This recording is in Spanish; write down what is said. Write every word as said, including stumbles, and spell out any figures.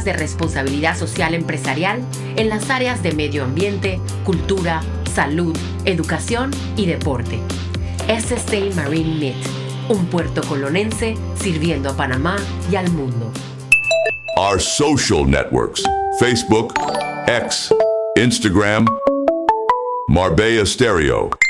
iniciativas de responsabilidad social empresarial en las áreas de medio ambiente, cultura, salud, educación y deporte. S S A Marine M I T, un puerto colonense sirviendo a Panamá y al mundo. Our social networks: Facebook, X, Instagram, Marbella Stereo.